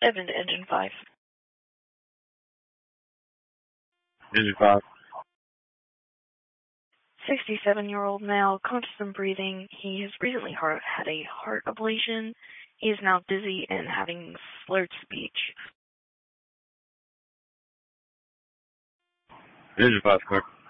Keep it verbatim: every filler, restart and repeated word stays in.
Evan to Engine five. Engine five. sixty-seven-year-old male, conscious and breathing. He has recently heart, had a heart ablation. He is now dizzy and having slurred speech. Engine five, correct.